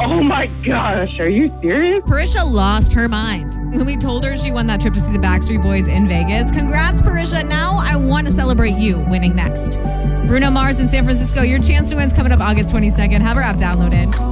Oh my gosh, are you serious? Parisha lost her mind when we told her she won that trip to see the Backstreet Boys in Vegas. Congrats, Parisha. Now I want to celebrate you winning next. Bruno Mars in San Francisco. Your chance to win is coming up August 22nd. Have our app downloaded.